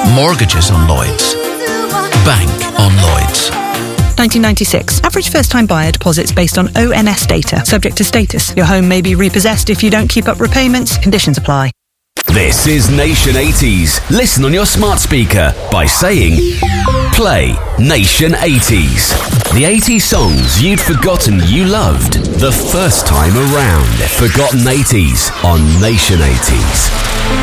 Mortgages on Lloyds. Bank on Lloyds. 1996. Average first-time buyer deposits based on ONS data. Subject to status. Your home may be repossessed if you don't keep up repayments. Conditions apply. This is Nation 80s. Listen on your smart speaker by saying, play Nation 80s. The 80s songs you'd forgotten you loved the first time around. Forgotten 80s on Nation 80s.